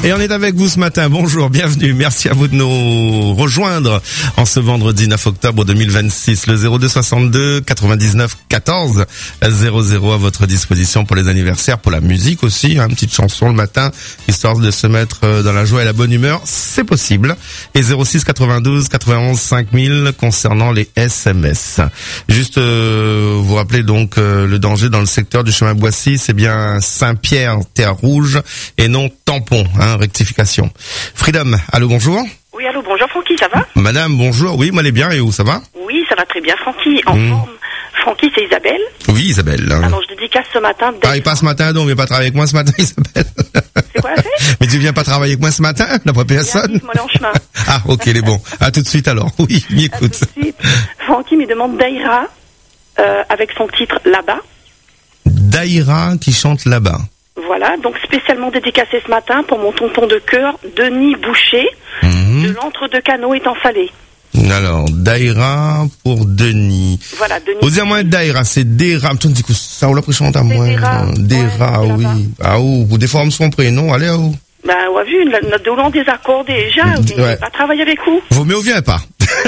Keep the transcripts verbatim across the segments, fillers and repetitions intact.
Et on est avec vous ce matin. Bonjour, bienvenue. Merci à vous de nous rejoindre en ce vendredi neuf octobre deux mille vingt-six. Le zéro deux soixante-deux quatre-vingt-dix-neuf quatorze zéro zéro à votre disposition pour les anniversaires, pour la musique aussi. Une petite chanson le matin, histoire de se mettre dans la joie et la bonne humeur. C'est possible. Et zéro six quatre-vingt-douze quatre-vingt-onze cinq mille concernant les S M S. Juste euh, vous rappelez donc euh, le danger dans le secteur du chemin Boissy, c'est bien Saint-Pierre, Terre Rouge et non Tampon, hein, rectification. Freedom, allô, bonjour. Oui, allô, bonjour Francky, ça va? Madame, bonjour, oui, moi elle est bien, et où ça va? Oui, ça va très bien, Francky, en mmh. forme. Francky, c'est Isabelle. Oui, Isabelle. Alors, je dédicace ce matin... Ah, et pas ce matin, donc, mais pas travailler avec moi ce matin, Isabelle. C'est quoi la fête? Mais tu viens pas travailler avec moi ce matin, d'après personne? Moi, en chemin. Ah, ok, il est bon. À tout de suite alors, oui, il écoute. À tout de suite. Francky me demande Daïra, euh, avec son titre Là-bas. Daïra qui chante Là-bas. Voilà, donc spécialement dédicacé ce matin pour mon tonton de cœur, Denis Boucher, mmh. de l'Entre-deux-Canaux étant salé. Alors, Daïra pour Denis. Voilà, Denis. Vous dites moi Daïra, c'est Dera. Tu dis que ça ou la préchante à moi. Dera, oui. Ah ou vous déformez son prénom, allez à où? Ben, on a vu, notre Dolan désaccord déjà, on ouais. va pas travailler avec vous. Vaut mieux ou viens pas.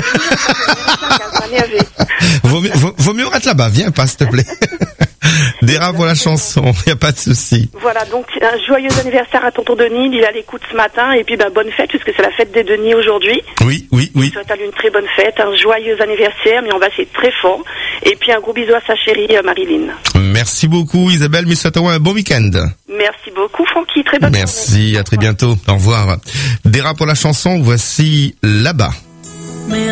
vaut, mieux, vaut, vaut mieux rester là-bas, viens pas s'il te plaît. Dera pour la chanson, y a pas de souci. Voilà, donc un joyeux anniversaire à tonton Denis, il est à l'écoute ce matin, et puis bah, bonne fête, puisque c'est la fête des Denis aujourd'hui. Oui, oui, oui. Je souhaite à lui une très bonne fête, un joyeux anniversaire, mais on va essayer très fort. Et puis un gros bisou à sa chérie Marilyn. Merci beaucoup Isabelle, mais souhaitons un bon week-end. Merci beaucoup Francky, très bonne Merci, journée. à très bientôt, au revoir. Dera pour la chanson, voici Là-bas.